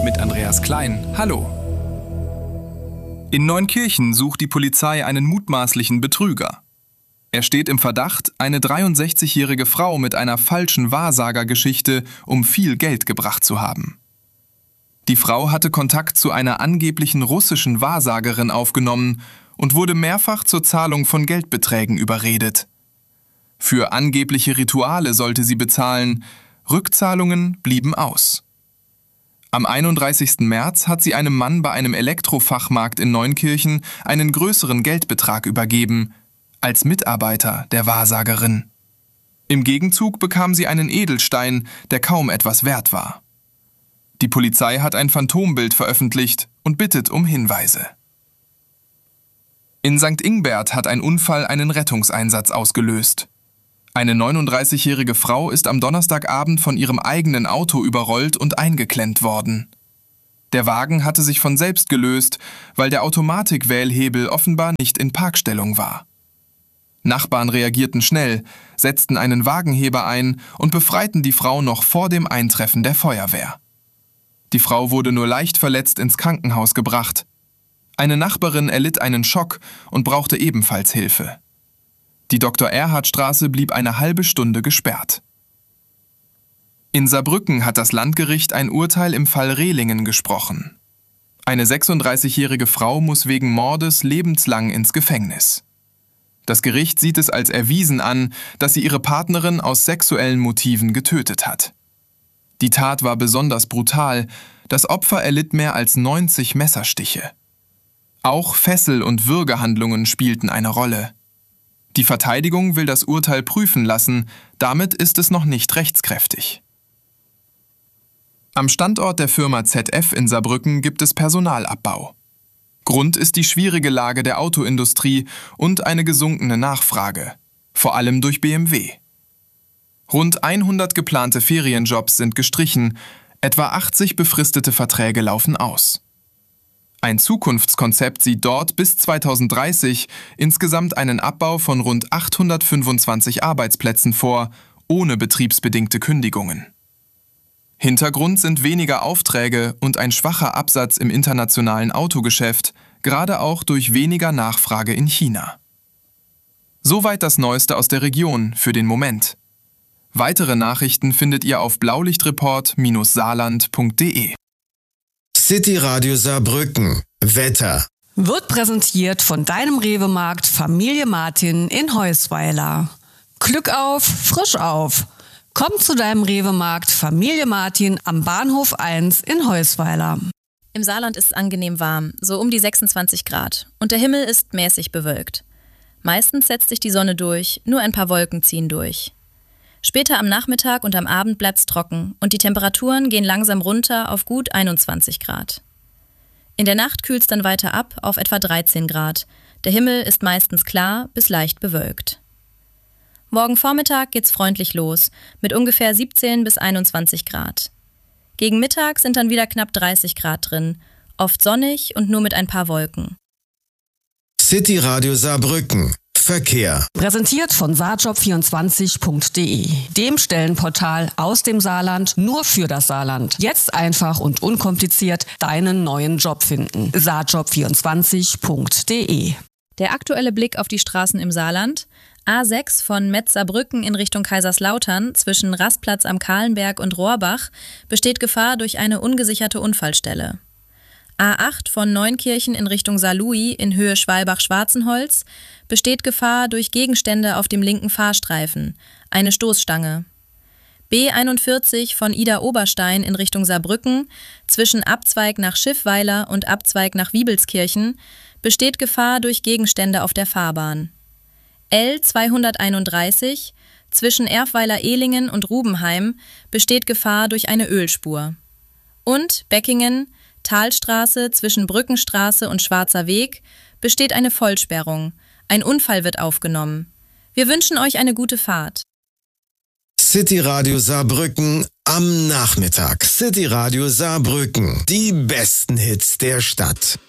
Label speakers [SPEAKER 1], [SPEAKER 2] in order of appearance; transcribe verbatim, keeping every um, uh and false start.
[SPEAKER 1] mit Andreas Klein. Hallo. In Neunkirchen sucht die Polizei einen mutmaßlichen Betrüger. Er steht im Verdacht, eine dreiundsechzigjährige Frau mit einer falschen Wahrsagergeschichte um viel Geld gebracht zu haben. Die Frau hatte Kontakt zu einer angeblichen russischen Wahrsagerin aufgenommen und wurde mehrfach zur Zahlung von Geldbeträgen überredet. Für angebliche Rituale sollte sie bezahlen, Rückzahlungen blieben aus. Am einunddreißigsten März hat sie einem Mann bei einem Elektrofachmarkt in Neunkirchen einen größeren Geldbetrag übergeben, als Mitarbeiter der Wahrsagerin. Im Gegenzug bekam sie einen Edelstein, der kaum etwas wert war. Die Polizei hat ein Phantombild veröffentlicht und bittet um Hinweise. In Sankt Ingbert hat ein Unfall einen Rettungseinsatz ausgelöst. Eine neununddreißigjährige Frau ist am Donnerstagabend von ihrem eigenen Auto überrollt und eingeklemmt worden. Der Wagen hatte sich von selbst gelöst, weil der Automatikwählhebel offenbar nicht in Parkstellung war. Nachbarn reagierten schnell, setzten einen Wagenheber ein und befreiten die Frau noch vor dem Eintreffen der Feuerwehr. Die Frau wurde nur leicht verletzt ins Krankenhaus gebracht. Eine Nachbarin erlitt einen Schock und brauchte ebenfalls Hilfe. Die Doktor-Erhard-Straße blieb eine halbe Stunde gesperrt. In Saarbrücken hat das Landgericht ein Urteil im Fall Rehlingen gesprochen. Eine sechsunddreißigjährige Frau muss wegen Mordes lebenslang ins Gefängnis. Das Gericht sieht es als erwiesen an, dass sie ihre Partnerin aus sexuellen Motiven getötet hat. Die Tat war besonders brutal, das Opfer erlitt mehr als neunzig Messerstiche. Auch Fessel- und Würgehandlungen spielten eine Rolle. Die Verteidigung will das Urteil prüfen lassen, damit ist es noch nicht rechtskräftig. Am Standort der Firma Z F in Saarbrücken gibt es Personalabbau. Grund ist die schwierige Lage der Autoindustrie und eine gesunkene Nachfrage, vor allem durch B M W. Rund hundert geplante Ferienjobs sind gestrichen, etwa achtzig befristete Verträge laufen aus. Ein Zukunftskonzept sieht dort bis zweitausenddreißig insgesamt einen Abbau von rund achthundertfünfundzwanzig Arbeitsplätzen vor, ohne betriebsbedingte Kündigungen. Hintergrund sind weniger Aufträge und ein schwacher Absatz im internationalen Autogeschäft, gerade auch durch weniger Nachfrage in China. Soweit das Neueste aus der Region für den Moment. Weitere Nachrichten findet ihr auf blaulichtreport Bindestrich saarland Punkt de.
[SPEAKER 2] City Radio Saarbrücken. Wetter.
[SPEAKER 3] Wird präsentiert von deinem Rewe-Markt Familie Martin in Heusweiler. Glück auf, frisch auf. Komm zu deinem Rewe-Markt Familie Martin am Bahnhof eins in Heusweiler.
[SPEAKER 4] Im Saarland ist es angenehm warm, so um die sechsundzwanzig Grad. Und der Himmel ist mäßig bewölkt. Meistens setzt sich die Sonne durch, nur ein paar Wolken ziehen durch. Später am Nachmittag und am Abend bleibt's trocken und die Temperaturen gehen langsam runter auf gut einundzwanzig Grad. In der Nacht kühlt's dann weiter ab auf etwa dreizehn Grad. Der Himmel ist meistens klar bis leicht bewölkt. Morgen Vormittag geht's freundlich los mit ungefähr siebzehn bis einundzwanzig Grad. Gegen Mittag sind dann wieder knapp dreißig Grad drin, oft sonnig und nur mit ein paar Wolken.
[SPEAKER 2] City Radio Saarbrücken. Verkehr.
[SPEAKER 3] Präsentiert von saarjob vierundzwanzig Punkt de, dem Stellenportal aus dem Saarland nur für das Saarland. Jetzt einfach und unkompliziert deinen neuen Job finden. saarjob vierundzwanzig Punkt de.
[SPEAKER 4] Der aktuelle Blick auf die Straßen im Saarland: A sechs von Metz-Saarbrücken in Richtung Kaiserslautern zwischen Rastplatz am Kahlenberg und Rohrbach besteht Gefahr durch eine ungesicherte Unfallstelle. A acht von Neunkirchen in Richtung Saarlouis in Höhe Schwalbach-Schwarzenholz besteht Gefahr durch Gegenstände auf dem linken Fahrstreifen, eine Stoßstange. B einundvierzig von Ida-Oberstein in Richtung Saarbrücken zwischen Abzweig nach Schiffweiler und Abzweig nach Wiebelskirchen besteht Gefahr durch Gegenstände auf der Fahrbahn. L zweihunderteinunddreißig zwischen Erfweiler-Ehlingen und Rubenheim besteht Gefahr durch eine Ölspur. Und Beckingen, Talstraße zwischen Brückenstraße und Schwarzer Weg besteht eine Vollsperrung. Ein Unfall wird aufgenommen. Wir wünschen euch eine gute Fahrt.
[SPEAKER 2] City Radio Saarbrücken am Nachmittag. City Radio Saarbrücken. Die besten Hits der Stadt.